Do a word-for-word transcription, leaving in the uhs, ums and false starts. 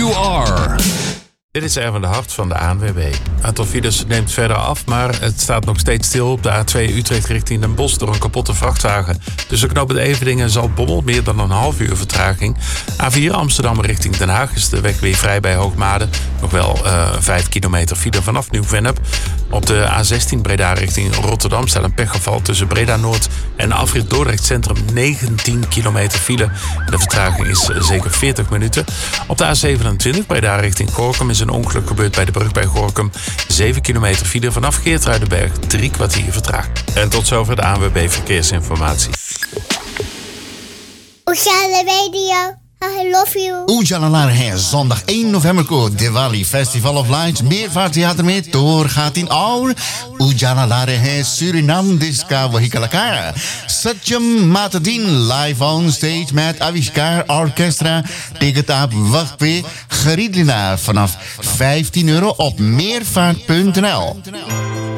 you are. Dit is Erwin de Hart van de A N W B. Het aantal files neemt verder af, maar het staat nog steeds stil op de A twee Utrecht richting Den Bosch door een kapotte vrachtwagen. Tussen knooppunt Eveningen en Zaltbommel meer dan een half uur vertraging. A vier Amsterdam richting Den Haag is de weg weer vrij bij Hoogmade. Nog wel uh, vijf kilometer file vanaf Nieuw-Vennep. Op de A zestien Breda richting Rotterdam staat een pechgeval tussen Breda Noord en afrit Dordrecht Centrum negentien kilometer file. De vertraging is zeker veertig minuten. Op de A zevenentwintig Breda richting Gorinchem is een ongeluk gebeurd bij de brug bij Gorinchem. zeven kilometer file vanaf Geertruidenberg, drie kwartier vertraging. En tot zover de A N W B Verkeersinformatie. Oceane Radio, I love you. Oejalalare hè, zondag één november ko Diwali Festival of Lights Meervaarttheater met doorgaat in Aur. Oejalalare hè, Suriname Disca Wahikalakara. Satyam Matadin live on stage met Avishkar Orchestra. Ticket op Wachtwee Geridlina vanaf vijftien euro op meervaart punt n l.